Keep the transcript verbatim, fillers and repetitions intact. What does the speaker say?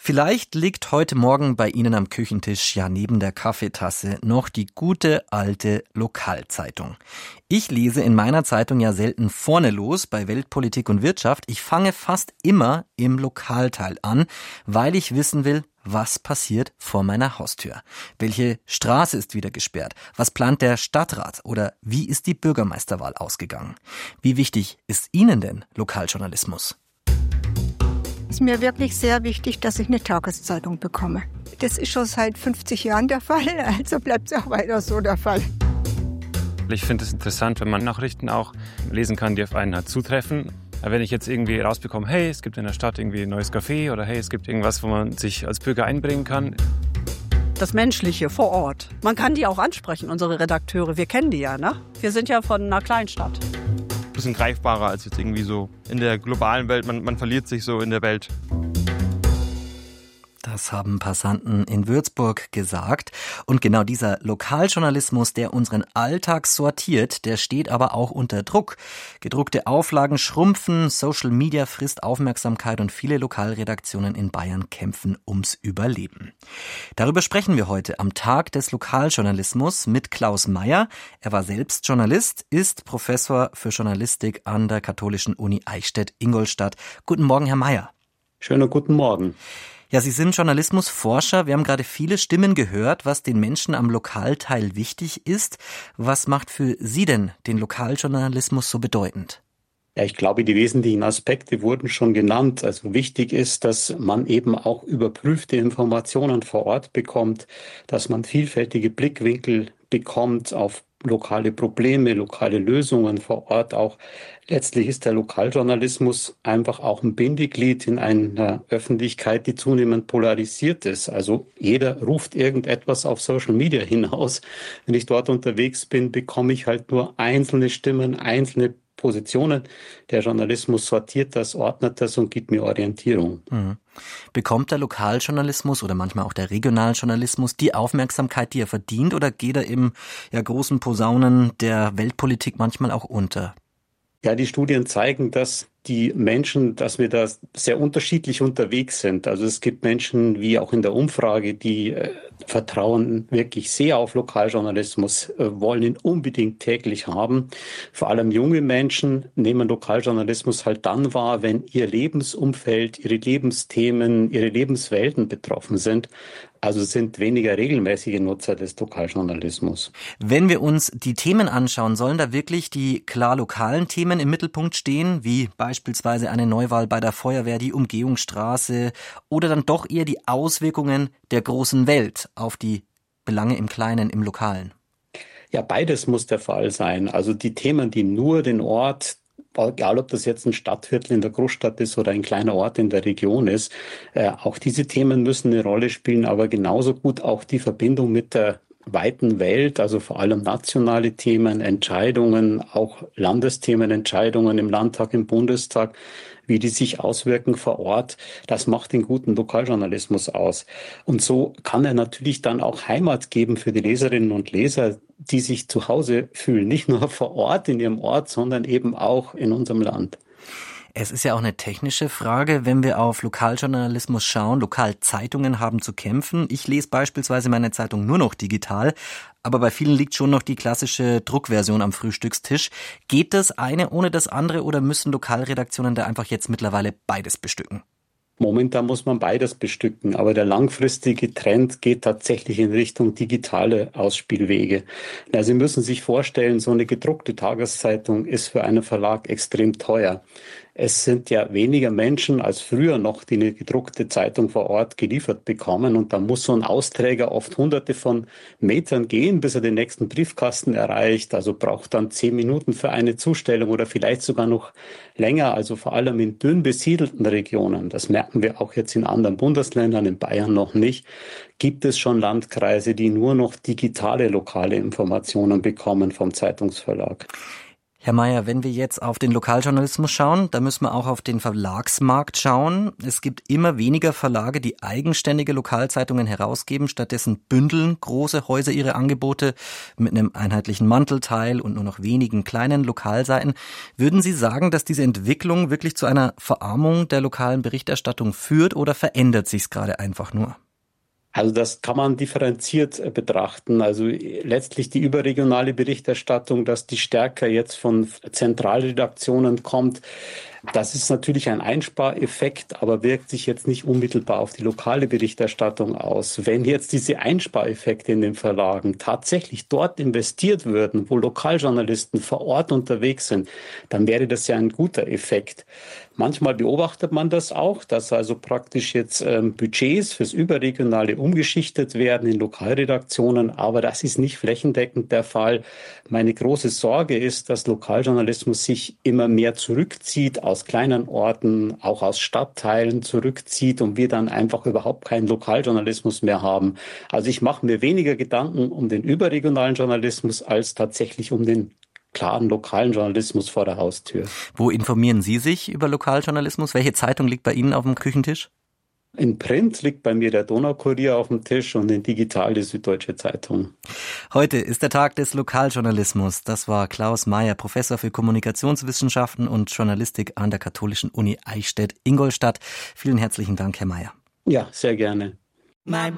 Vielleicht liegt heute Morgen bei Ihnen am Küchentisch, ja neben der Kaffeetasse, noch die gute alte Lokalzeitung. Ich lese in meiner Zeitung ja selten vorne los bei Weltpolitik und Wirtschaft. Ich fange fast immer im Lokalteil an, weil ich wissen will, was passiert vor meiner Haustür. Welche Straße ist wieder gesperrt? Was plant der Stadtrat? Oder wie ist die Bürgermeisterwahl ausgegangen? Wie wichtig ist Ihnen denn Lokaljournalismus? Es ist mir wirklich sehr wichtig, dass ich eine Tageszeitung bekomme. Das ist schon seit fünfzig Jahren der Fall, also bleibt es auch weiter so der Fall. Ich finde es interessant, wenn man Nachrichten auch lesen kann, die auf einen halt zutreffen. Wenn ich jetzt irgendwie rausbekomme, hey, es gibt in der Stadt irgendwie ein neues Café oder hey, es gibt irgendwas, wo man sich als Bürger einbringen kann. Das Menschliche vor Ort. Man kann die auch ansprechen, unsere Redakteure. Wir kennen die ja, ne? Wir sind ja von einer Kleinstadt. Ein bisschen greifbarer als jetzt irgendwie so in der globalen Welt. Man, man verliert sich so in der Welt. Das haben Passanten in Würzburg gesagt. Und genau dieser Lokaljournalismus, der unseren Alltag sortiert, der steht aber auch unter Druck. Gedruckte Auflagen schrumpfen, Social Media frisst Aufmerksamkeit und viele Lokalredaktionen in Bayern kämpfen ums Überleben. Darüber sprechen wir heute am Tag des Lokaljournalismus mit Klaus Meyer. Er war selbst Journalist, ist Professor für Journalistik an der Katholischen Uni Eichstätt-Ingolstadt. Guten Morgen, Herr Meyer. Schönen guten Morgen. Ja, Sie sind Journalismusforscher. Wir haben gerade viele Stimmen gehört, was den Menschen am Lokalteil wichtig ist. Was macht für Sie denn den Lokaljournalismus so bedeutend? Ja, ich glaube, die wesentlichen Aspekte wurden schon genannt. Also wichtig ist, dass man eben auch überprüfte Informationen vor Ort bekommt, dass man vielfältige Blickwinkel bekommt auf lokale Probleme, lokale Lösungen vor Ort auch. Letztlich ist der Lokaljournalismus einfach auch ein Bindeglied in einer Öffentlichkeit, die zunehmend polarisiert ist. Also jeder ruft irgendetwas auf Social Media hinaus. Wenn ich dort unterwegs bin, bekomme ich halt nur einzelne Stimmen, einzelne Positionen. Der Journalismus sortiert das, ordnet das und gibt mir Orientierung. Mhm. Bekommt der Lokaljournalismus oder manchmal auch der Regionaljournalismus die Aufmerksamkeit, die er verdient, oder geht er im ja, großen Posaunen der Weltpolitik manchmal auch unter? Ja, die Studien zeigen, dass die Menschen, dass wir da sehr unterschiedlich unterwegs sind. Also es gibt Menschen, wie auch in der Umfrage, die äh, vertrauen wirklich sehr auf Lokaljournalismus, äh, wollen ihn unbedingt täglich haben. Vor allem junge Menschen nehmen Lokaljournalismus halt dann wahr, wenn ihr Lebensumfeld, ihre Lebensthemen, ihre Lebenswelten betroffen sind. Also sind weniger regelmäßige Nutzer des Lokaljournalismus. Wenn wir uns die Themen anschauen, sollen da wirklich die klar lokalen Themen im Mittelpunkt stehen, wie beispielsweise eine Neuwahl bei der Feuerwehr, die Umgehungsstraße, oder dann doch eher die Auswirkungen der großen Welt auf die Belange im Kleinen, im Lokalen? Ja, beides muss der Fall sein. Also die Themen, die nur den Ort, egal ob das jetzt ein Stadtviertel in der Großstadt ist oder ein kleiner Ort in der Region ist, äh, auch diese Themen müssen eine Rolle spielen, aber genauso gut auch die Verbindung mit der weiten Welt, also vor allem nationale Themen, Entscheidungen, auch Landesthemen, Entscheidungen im Landtag, im Bundestag, wie die sich auswirken vor Ort. Das macht den guten Lokaljournalismus aus. Und so kann er natürlich dann auch Heimat geben für die Leserinnen und Leser, die sich zu Hause fühlen. Nicht nur vor Ort in ihrem Ort, sondern eben auch in unserem Land. Es ist ja auch eine technische Frage, wenn wir auf Lokaljournalismus schauen. Lokalzeitungen haben zu kämpfen. Ich lese beispielsweise meine Zeitung nur noch digital, aber bei vielen liegt schon noch die klassische Druckversion am Frühstückstisch. Geht das eine ohne das andere oder müssen Lokalredaktionen da einfach jetzt mittlerweile beides bestücken? Momentan muss man beides bestücken, aber der langfristige Trend geht tatsächlich in Richtung digitale Ausspielwege. Na, Sie müssen sich vorstellen, so eine gedruckte Tageszeitung ist für einen Verlag extrem teuer. Es sind ja weniger Menschen als früher noch, die eine gedruckte Zeitung vor Ort geliefert bekommen. Und da muss so ein Austräger oft hunderte von Metern gehen, bis er den nächsten Briefkasten erreicht. Also braucht dann zehn Minuten für eine Zustellung oder vielleicht sogar noch länger. Also vor allem in dünn besiedelten Regionen, das merken wir auch jetzt in anderen Bundesländern, in Bayern noch nicht, gibt es schon Landkreise, die nur noch digitale lokale Informationen bekommen vom Zeitungsverlag. Herr Meyer, wenn wir jetzt auf den Lokaljournalismus schauen, da müssen wir auch auf den Verlagsmarkt schauen. Es gibt immer weniger Verlage, die eigenständige Lokalzeitungen herausgeben. Stattdessen bündeln große Häuser ihre Angebote mit einem einheitlichen Mantelteil und nur noch wenigen kleinen Lokalseiten. Würden Sie sagen, dass diese Entwicklung wirklich zu einer Verarmung der lokalen Berichterstattung führt oder verändert sich es gerade einfach nur? Also das kann man differenziert betrachten. Also letztlich die überregionale Berichterstattung, dass die stärker jetzt von Zentralredaktionen kommt, das ist natürlich ein Einspareffekt, aber wirkt sich jetzt nicht unmittelbar auf die lokale Berichterstattung aus. Wenn jetzt diese Einspareffekte in den Verlagen tatsächlich dort investiert würden, wo Lokaljournalisten vor Ort unterwegs sind, dann wäre das ja ein guter Effekt. Manchmal beobachtet man das auch, dass also praktisch jetzt ähm, Budgets fürs Überregionale umgeschichtet werden in Lokalredaktionen, aber das ist nicht flächendeckend der Fall. Meine große Sorge ist, dass Lokaljournalismus sich immer mehr zurückzieht, aus kleinen Orten, auch aus Stadtteilen zurückzieht und wir dann einfach überhaupt keinen Lokaljournalismus mehr haben. Also ich mache mir weniger Gedanken um den überregionalen Journalismus als tatsächlich um den klaren lokalen Journalismus vor der Haustür. Wo informieren Sie sich über Lokaljournalismus? Welche Zeitung liegt bei Ihnen auf dem Küchentisch? In Print liegt bei mir der Donaukurier auf dem Tisch und in digital die Süddeutsche Zeitung. Heute ist der Tag des Lokaljournalismus. Das war Klaus Meyer, Professor für Kommunikationswissenschaften und Journalistik an der Katholischen Uni Eichstätt-Ingolstadt. Vielen herzlichen Dank, Herr Meyer. Ja, sehr gerne.